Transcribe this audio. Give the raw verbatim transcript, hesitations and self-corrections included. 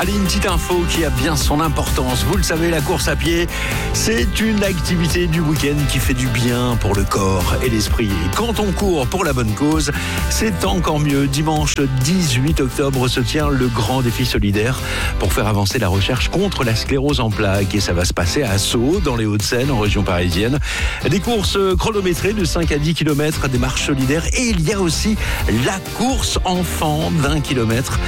Allez, une petite info qui a bien son importance. Vous le savez, la course à pied, c'est une activité du week-end qui fait du bien pour le corps et l'esprit. Et quand on court pour la bonne cause, c'est encore mieux. Dimanche dix-huit octobre se tient le grand défi solidaire pour faire avancer la recherche contre la sclérose en plaques. Et ça va se passer à Sceaux, dans les Hauts-de-Seine, en région parisienne. Des courses chronométrées de cinq à dix kilomètres, des marches solidaires. Et il y a aussi la course enfant d'un kilomètre